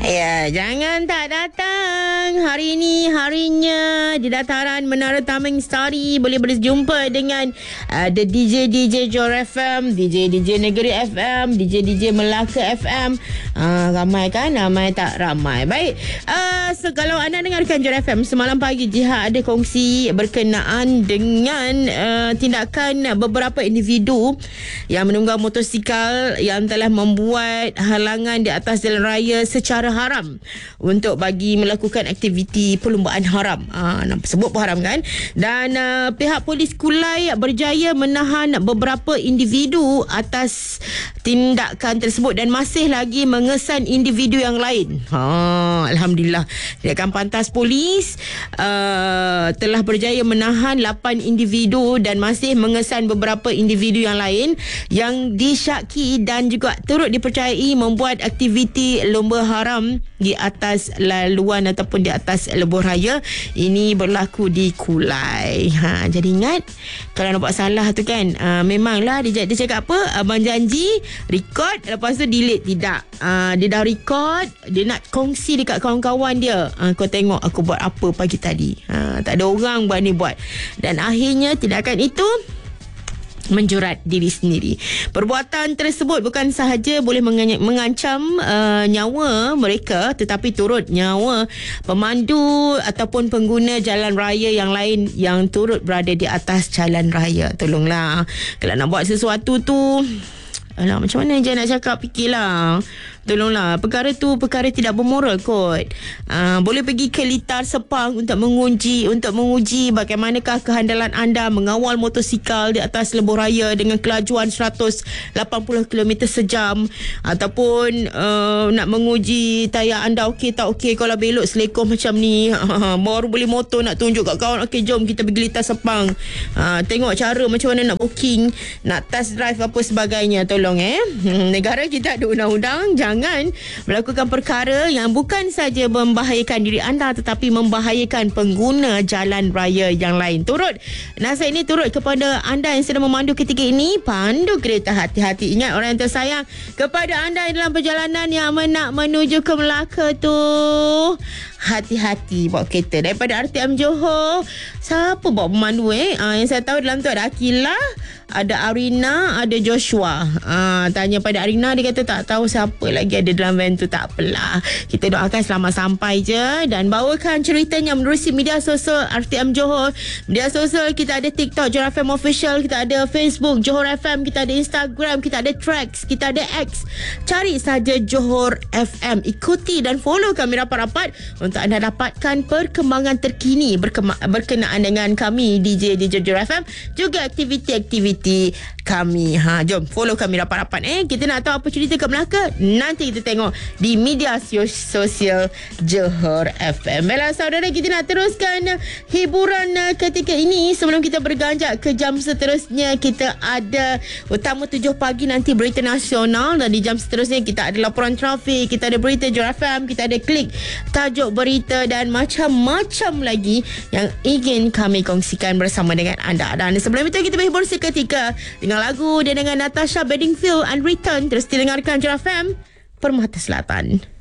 Ya, jangan tak datang. Hari ini harinya di dataran Menara Taming Sari boleh berjumpa dengan the DJ Johor FM, DJ Negeri FM, DJ Melaka FM. Ramai kan? Ramai tak ramai. Baik. So kalau anda dengarkan Johor FM semalam pagi, Jihad ada kongsi berkenaan dengan tindakan beberapa individu yang menunggang motosikal yang telah membuat halangan di atas jalan raya secara haram untuk bagi melakukan aktiviti perlumbaan haram. Sebut pun haram kan? Dan pihak polis Kulai berjaya menahan beberapa individu atas tindakan tersebut dan masih lagi mengesan individu yang lain. Alhamdulillah. Tindakan pantas polis telah berjaya menahan 8 individu dan masih mengesan beberapa individu yang lain yang disyaki dan juga turut dipercayai membuat aktiviti lomba haram di atas laluan ataupun di atas lebuh raya. Ini berlaku di Kulai. Jadi ingat, kalau nak buat salah tu kan, memanglah dia cakap apa, abang janji record, lepas tu delete. Tidak, dia dah record, dia nak kongsi dekat kawan-kawan dia. Kau tengok aku buat apa pagi tadi. Tak ada orang berani buat. Dan akhirnya tindakan itu menjurat diri sendiri. Perbuatan tersebut bukan sahaja boleh mengancam nyawa mereka, tetapi turut nyawa pemandu ataupun pengguna jalan raya yang lain yang turut berada di atas jalan raya. Tolonglah, kalau nak buat sesuatu tu, alah, macam mana je nak cakap, fikirlah. Tolonglah, perkara tu perkara tidak bermoral kot. Boleh pergi ke Litar Sepang untuk menguji bagaimanakah kehandalan anda mengawal motosikal di atas lebuh raya dengan kelajuan 180 km sejam, ataupun nak menguji tayar anda okey tak okey kalau belok selekoh macam ni. Baru beli motor nak tunjuk kat kawan, okey jom kita pergi Litar Sepang. Tengok cara macam mana nak booking, nak test drive apa sebagainya. Tolong negara kita ada undang-undang. Jangan melakukan perkara yang bukan saja membahayakan diri anda tetapi membahayakan pengguna jalan raya yang lain. Nasihat ini turut kepada anda yang sedang memandu ketika ini. Pandu kereta hati-hati. Ingat orang yang tersayang, kepada anda yang dalam perjalanan yang nak menuju ke Melaka tu, hati-hati bawa kereta. Daripada RTM Johor, siapa bawa pemandu yang saya tahu dalam tu ada Akilah, ada Arina, ada Joshua. Tanya pada Arina, dia kata tak tahu siapa lagi ada dalam van tu. Tak apalah, kita doakan selamat sampai je dan bawakan ceritanya menerusi media sosial RTM Johor. Media sosial kita ada TikTok Johor FM Official, kita ada Facebook Johor FM, kita ada Instagram, kita ada Tracks, kita ada X. Cari saja Johor FM, ikuti dan follow kami rapat-rapat untuk anda dapatkan perkembangan terkini berkenaan dengan kami DJ Johor FM, juga aktiviti-aktiviti kami. Jom follow kami rapat-rapat. Kita nak tahu apa cerita kat Melaka, nanti kita tengok di media sosial Johor FM. Baiklah saudara, kita nak teruskan hiburan ketika ini. Sebelum kita berganjak ke jam seterusnya, kita ada utama 7 pagi nanti berita nasional, dan di jam seterusnya kita ada laporan trafik, kita ada berita Johor FM, kita ada klik tajuk berita dan macam-macam lagi yang ingin kami kongsikan bersama dengan anda. Dan sebelum itu kita berhibur seketika dengan lagu dan dengan Natasha Bedingfield and Return. Terus didengarkan Johor FM, Permata Selatan.